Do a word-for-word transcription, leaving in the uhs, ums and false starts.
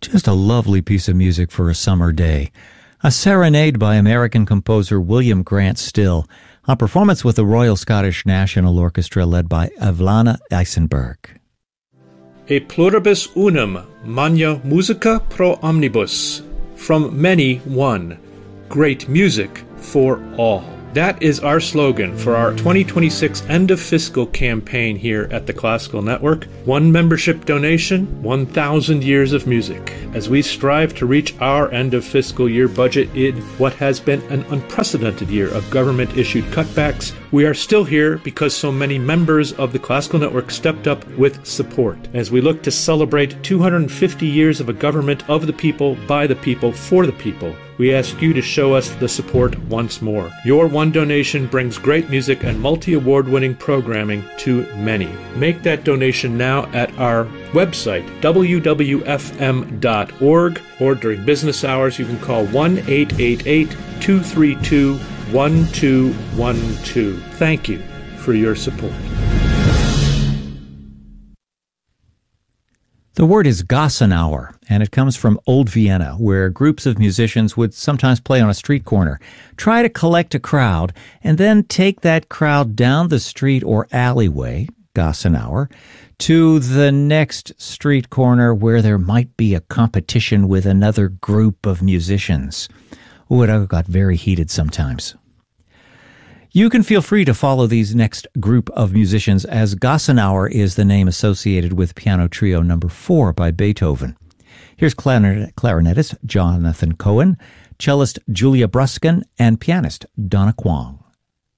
Just a lovely piece of music for a summer day. A serenade by American composer William Grant Still, a performance with the Royal Scottish National Orchestra led by Evelina Eisenberg. E pluribus unum, magna musica pro omnibus. From many, one. Great music for all. That is our slogan for our twenty twenty-six end of fiscal campaign here at the Classical Network. One membership donation, one thousand years of music. As we strive to reach our end of fiscal year budget in what has been an unprecedented year of government-issued cutbacks, we are still here because so many members of the Classical Network stepped up with support. As we look to celebrate two hundred fifty years of a government of the people, by the people, for the people, we ask you to show us the support once more. Your one donation brings great music and multi-award-winning programming to many. Make that donation now at our website, w w f m dot org, or during business hours you can call one eight eight eight, two three two, one two one two. Thank you for your support. The word is Gassenauer, and it comes from Old Vienna, where groups of musicians would sometimes play on a street corner, try to collect a crowd, and then take that crowd down the street or alleyway, Gassenauer, to the next street corner where there might be a competition with another group of musicians. Oh, it got very heated sometimes. You can feel free to follow these next group of musicians, as Gassenauer is the name associated with Piano Trio Number four by Beethoven. Here's clarinet- clarinetist Jonathan Cohen, cellist Julia Bruskin, and pianist Donna Kwong.